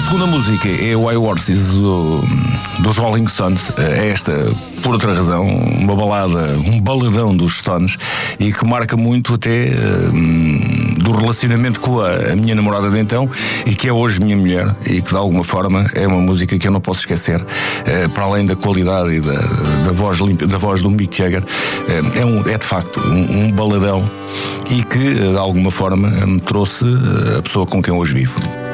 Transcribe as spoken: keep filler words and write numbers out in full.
segunda música é o I Horses do, dos Rolling Stones. É esta, por outra razão, uma balada, um baladão dos Stones, e que marca muito até hum, do relacionamento com a, a minha namorada de então, e que é hoje minha mulher, e que de alguma forma é uma música que eu não posso esquecer. É, para além da qualidade e da, da, voz limpa, da voz do Mick Jagger, é, é, um, é de facto um, um baladão, e que de alguma forma me trouxe a pessoa com quem hoje vivo.